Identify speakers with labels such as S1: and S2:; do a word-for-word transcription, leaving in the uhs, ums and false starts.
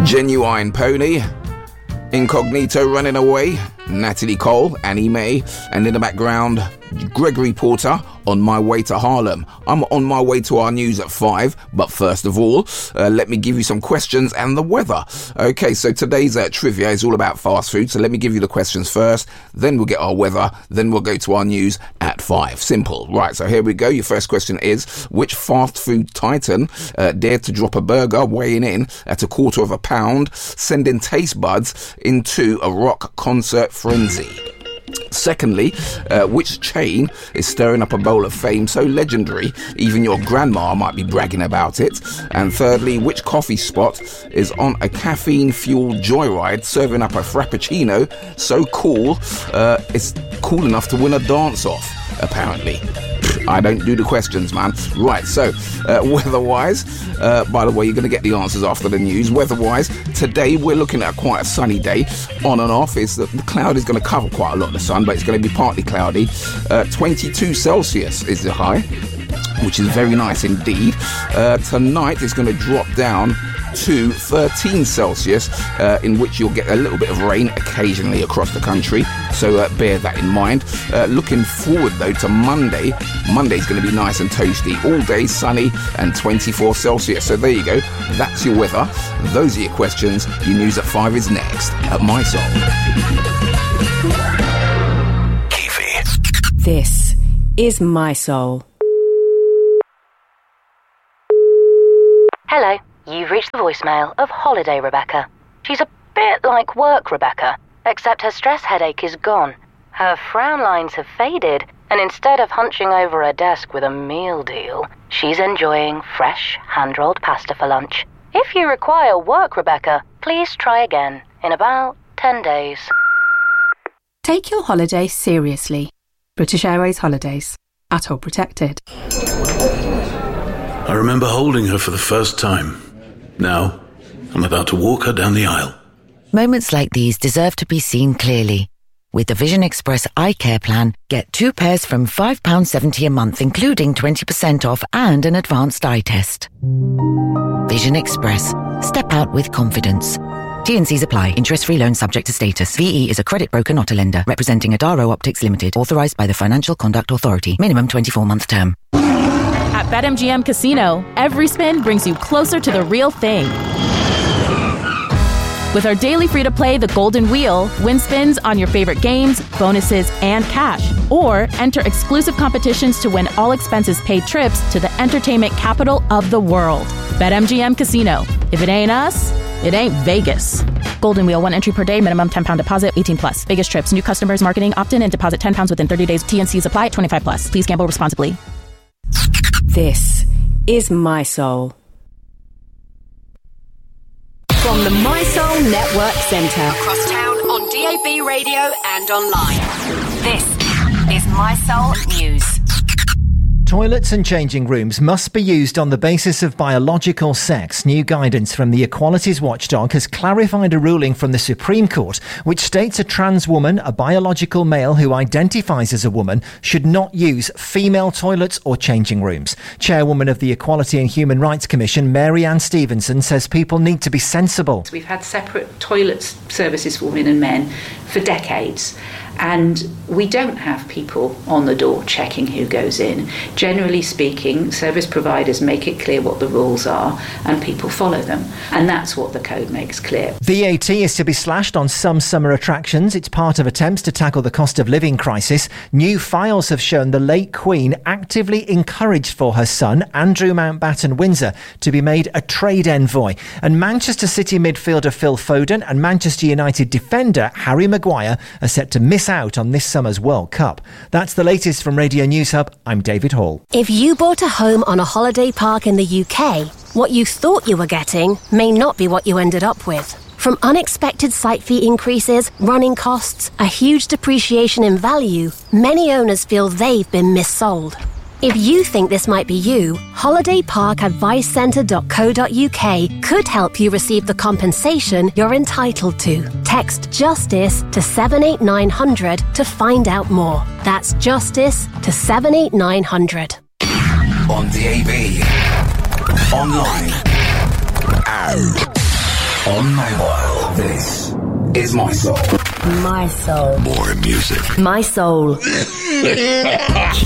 S1: Genuine Pony, Incognito Running Away, Natalie Cole, Annie Mae, and in the background, Gregory Porter, On My Way to Harlem. I'm on my way to our news at five, but first of all, uh, let me give you some questions and the weather. Okay, so today's uh, trivia is all about fast food, so let me give you the questions first, then we'll get our weather, then we'll go to our news at five. Simple. Right, so here we go. Your first question is, which fast food titan uh, dared to drop a burger weighing in at a quarter of a pound, sending taste buds into a rock concert frenzy? Secondly, uh, which chain is stirring up a bowl of fame so legendary even your grandma might be bragging about it? And thirdly, which coffee spot is on a caffeine-fueled joyride serving up a frappuccino so cool uh, it's cool enough to win a dance-off, apparently? I don't do the questions, man. Right, so, uh, weather-wise, uh, by the way, you're going to get the answers after the news. Weather-wise, today we're looking at quite a sunny day, on and off. It's, the, the cloud is going to cover quite a lot of the sun, but it's going to be partly cloudy. Uh, twenty-two Celsius is the high, which is very nice indeed. Uh, tonight it's going to drop down to thirteen Celsius, uh, in which you'll get a little bit of rain occasionally across the country, so uh, bear that in mind. Uh, looking forward though to Monday. Monday's going to be nice and toasty, all day sunny and twenty-four Celsius. So there you go, that's your weather, those are your questions. Your news at five is next at My Soul.
S2: Kiwi. This is My Soul.
S3: Hello. You've reached the voicemail of Holiday Rebecca. She's a bit like work Rebecca, except her stress headache is gone. Her frown lines have faded, and instead of hunching over her desk with a meal deal, she's enjoying fresh, hand-rolled pasta for lunch. If you require work Rebecca, please try again in about ten days.
S2: Take your holiday seriously. British Airways Holidays. Atoll protected.
S4: I remember holding her for the first time. Now, I'm about to walk her down the aisle.
S5: Moments like these deserve to be seen clearly. With the Vision Express Eye Care Plan, get two pairs from five pounds seventy a month, including twenty percent off and an advanced eye test. Vision Express. Step out with confidence. T and C's apply. Interest-free loan subject to status. V E is a credit broker, not a lender. Representing Adaro Optics Limited. Authorised by the Financial Conduct Authority. Minimum twenty-four month term.
S6: At BetMGM Casino, every spin brings you closer to the real thing. With our daily free-to-play The Golden Wheel, win spins on your favorite games, bonuses, and cash. Or enter exclusive competitions to win all-expenses-paid trips to the entertainment capital of the world. BetMGM Casino. If it ain't us, it ain't Vegas. Golden Wheel, one entry per day, minimum ten pounds deposit, eighteen plus. Vegas trips, new customers, marketing, opt-in, and deposit ten pounds within thirty days. T and C's apply, twenty-five plus. Please gamble responsibly.
S2: This is My Soul. From the My Soul Network Centre. Across town on D A B radio and online. This is My Soul News.
S7: Toilets and changing rooms must be used on the basis of biological sex. New guidance from the Equalities Watchdog has clarified a ruling from the Supreme Court which states a trans woman, a biological male who identifies as a woman, should not use female toilets or changing rooms. Chairwoman of the Equality and Human Rights Commission, Mary Ann Stevenson, says people need to be sensible.
S8: We've had separate toilet services for women and men for decades. And we don't have people on the door checking who goes in. Generally speaking, service providers make it clear what the rules are and people follow them. And that's what the code makes clear.
S7: V A T is to be slashed on some summer attractions. It's part of attempts to tackle the cost of living crisis. New files have shown the late Queen actively encouraged for her son, Andrew Mountbatten Windsor, to be made a trade envoy. And Manchester City midfielder Phil Foden and Manchester United defender Harry Maguire are set to miss out on this summer's World Cup. That's the latest from Radio News Hub. I'm David Hall.
S9: If you bought a home on a holiday park in the U K, what you thought you were getting may not be what you ended up with. From unexpected site fee increases, running costs, a huge depreciation in value, many owners feel they've been missold. If you think this might be you, holiday park advice centre dot co dot uk could help you receive the compensation you're entitled to. Text JUSTICE to seven eight nine hundred to find out more. That's JUSTICE to seven eight nine hundred.
S1: On D A B, online, and on mobile. This is My Soul.
S2: My Soul.
S4: More music.
S2: My Soul.